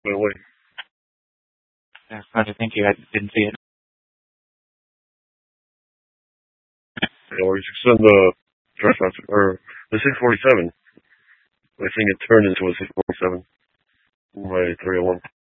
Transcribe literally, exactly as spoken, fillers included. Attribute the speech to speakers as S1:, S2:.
S1: Wait, wait.
S2: Yeah, Roger, thank you. I didn't see it.
S1: Yeah, or you should send the dress out, or the six forty-seven. I think it turned into a six forty-seven. My three oh one.